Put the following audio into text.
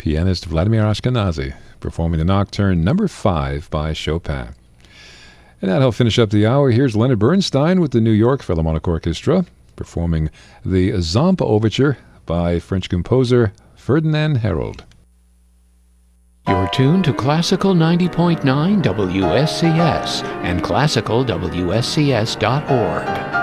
pianist Vladimir Ashkenazy, performing the Nocturne No. 5 by Chopin. And that'll finish up the hour. Here's Leonard Bernstein with the New York Philharmonic Orchestra, performing the Zampa Overture by French composer Ferdinand Hérold. You're tuned to Classical 90.9 WSCS and classicalwscs.org.